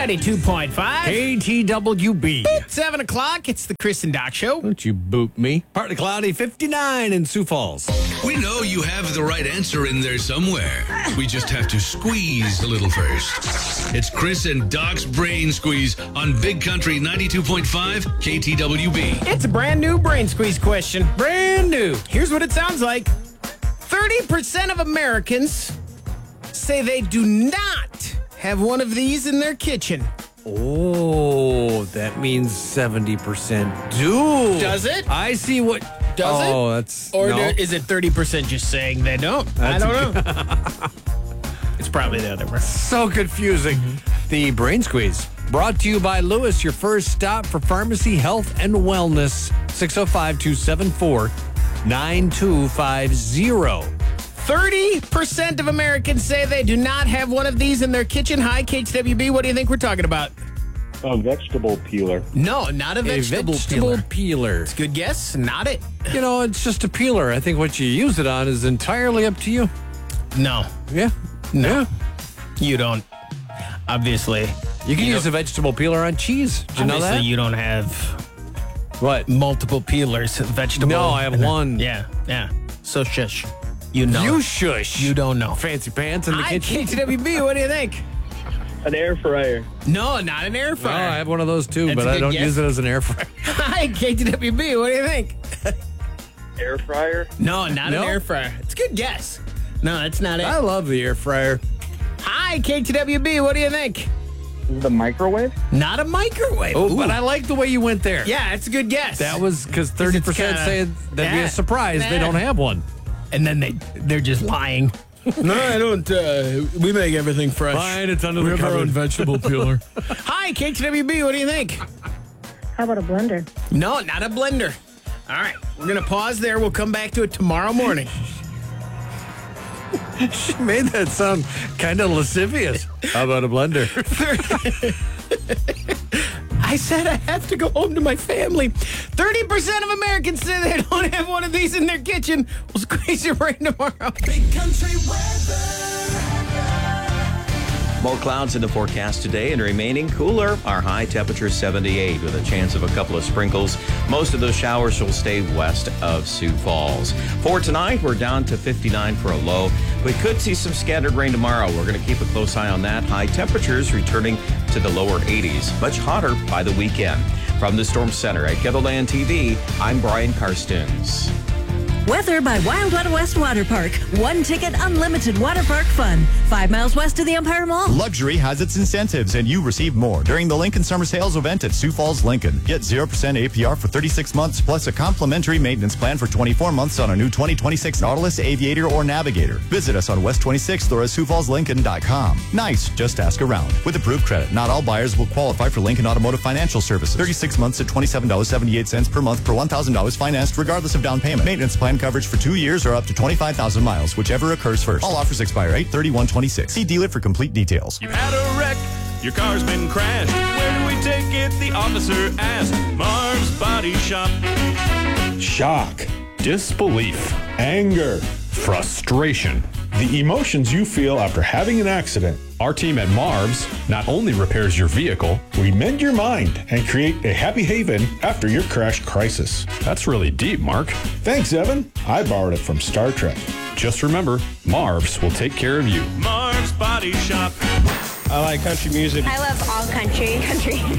92.5. KTWB. 7 o'clock. It's the Chris and Doc Show. Don't you boot me. Partly cloudy, 59 in Sioux Falls. We know you have the right answer in there somewhere. We just have to squeeze a little first. It's Chris and Doc's Brain Squeeze on Big Country 92.5 KTWB. It's a brand new brain squeeze question. Brand new. Here's what it sounds like. 30% of Americans say they do not have one of these in their kitchen. Oh, that means 70% do. Does it? I see what... Does it? Oh, that's... Or no. is it 30% just saying they don't? That's I don't know. It's probably the other one. So confusing. The Brain Squeeze, brought to you by Lewis, your first stop for pharmacy, health, and wellness. 605-274-9250. 30% of Americans say they do not have one of these in their kitchen. Hi, KTWB. What do you think we're talking about? A vegetable peeler. No, not a vegetable peeler. Good guess. Not it. You know, it's just a peeler. I think what you use it on is entirely up to you. No. Yeah. No. Yeah. You don't. Obviously. You can use a vegetable peeler on cheese. Did you know that? Obviously, you don't have What? multiple peelers. Vegetable. No, I have one. Yeah. So shush. You know. You shush. You don't know. Fancy pants in the Hi, kitchen. KTWB. What do you think? An air fryer. No, not an air Oh, fryer. I have one of those too, That's but a I good don't guess. use it as an air fryer. Hi, KTWB. What do you think? Air fryer? No, not No? an air fryer. It's a good guess. No, that's not it. I love the air fryer. Hi, KTWB. What do you think? The microwave? Not a microwave. Oh, Ooh. but I like the way you went there. Yeah, it's a good guess. That was because 30% kinda- say that'd be Yeah. a surprise they don't have one. And then they're just lying. No, I don't. We make everything fresh. Fine, it's under the have our cupboard. own vegetable peeler. Hi, KTWB. What do you think? How about a blender? No, not a blender. All right, we're going to pause there. We'll come back to it tomorrow morning. She made that sound kind of lascivious. How about a blender? I said I have to go home to my family. 30% of Americans say they don't have one of these in their kitchen. We'll squeeze your brain tomorrow. Big country weather. More clouds in the forecast today and remaining cooler. Our high temperature 78 with a chance of a couple of sprinkles. Most of those showers will stay west of Sioux Falls. For tonight, we're down to 59 for a low. We could see some scattered rain tomorrow. We're going to keep a close eye on that. High temperatures returning to the lower 80s. Much hotter by the weekend. From the Storm Center at Kettleland TV, I'm Brian Karstens. Weather by Wild Wild West Water Park. One ticket, unlimited water park fun. 5 miles west of the Empire Mall. Luxury has its incentives, and you receive more during the Lincoln Summer Sales event at Sioux Falls, Lincoln. Get 0% APR for 36 months, plus a complimentary maintenance plan for 24 months on a new 2026 Nautilus, Aviator, or Navigator. Visit us on West 26th or at SiouxFallsLincoln.com. Nice, just ask around. With approved credit, not all buyers will qualify for Lincoln Automotive Financial Services. 36 months at $27.78 per month per $1,000 financed, regardless of down payment. Maintenance plan coverage for 2 years or up to 25,000 miles, whichever occurs first. All offers expire 8/31/26. See dealer for complete details. You've had a wreck, your car's been crashed. Where do we take it? The officer asked. Marv's Body Shop. Shock, disbelief, anger, frustration. The emotions you feel after having an accident. Our team at Marv's not only repairs your vehicle, we mend your mind and create a happy haven after your crash crisis. That's really deep, Mark. Thanks, Evan. I borrowed it from Star Trek. Just remember, Marv's will take care of you. Marv's Body Shop. I like country music. I love all country.